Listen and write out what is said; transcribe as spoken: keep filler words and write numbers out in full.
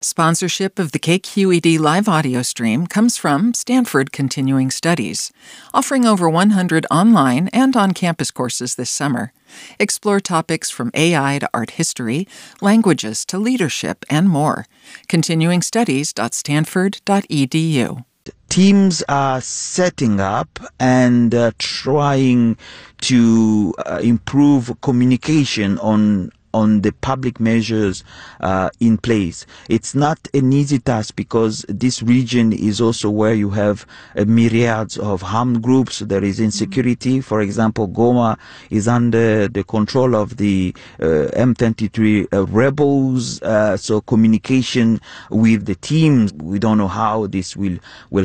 Sponsorship of the K Q E D live audio stream comes from Stanford Continuing Studies, offering over one hundred online and on-campus courses this summer. Explore topics from A I to art history, languages to leadership, and more. continuing studies dot stanford dot e d u. Teams are setting up and uh, trying to uh, improve communication on on the public measures uh, in place. It's not an easy task because this region is also where you have uh, myriads of armed groups. There is insecurity. For example, Goma is under the control of the uh, M twenty-three uh, rebels. Uh, so communication with the teams, we don't know how this will will